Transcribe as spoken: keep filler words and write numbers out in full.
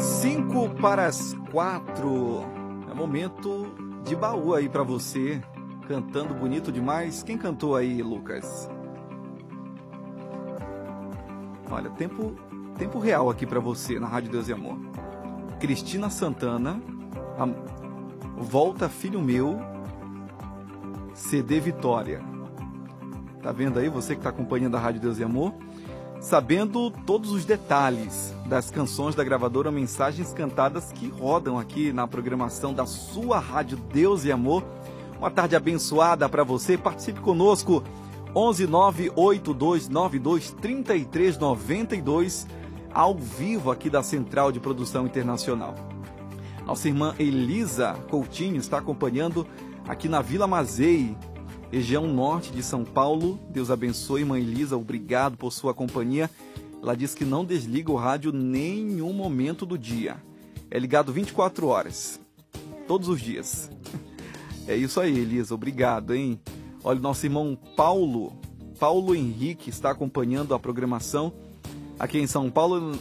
Cinco para as quatro. É momento de baú aí pra você. Cantando bonito demais. Quem cantou aí, Lucas? Olha, tempo, tempo real aqui pra você na Rádio Deus e Amor. Cristina Santana, a, Volta Filho Meu, C D Vitória. Tá vendo aí, você que tá acompanhando a Rádio Deus e Amor? Sabendo todos os detalhes das canções da gravadora Mensagens Cantadas que rodam aqui na programação da sua Rádio Deus e Amor. Uma tarde abençoada para você. Participe conosco. onze nove oito dois nove dois três três nove dois, ao vivo aqui da Central de Produção Internacional. Nossa irmã Elisa Coutinho está acompanhando aqui na Vila Mazei, região norte de São Paulo. Deus abençoe, irmã Elisa, obrigado por sua companhia. Ela diz que não desliga o rádio nenhum momento do dia. É ligado vinte e quatro horas, todos os dias. É isso aí, Elisa, obrigado, hein? Olha, nosso irmão Paulo, Paulo Henrique está acompanhando a programação aqui em São Paulo.